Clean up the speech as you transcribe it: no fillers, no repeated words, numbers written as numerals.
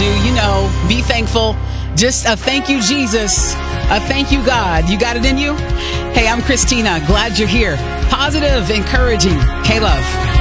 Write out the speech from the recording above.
do. You know, be thankful. Just a thank you, Jesus. A thank you, God. You got it in you? Hey, I'm Christina. Glad you're here. Positive, encouraging. K-Love.